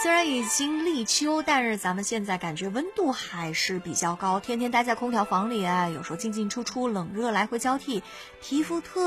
虽然已经立秋，但是咱们现在感觉温度还是比较高，天天待在空调房里，有时候进进出出，冷热来回交替，皮肤特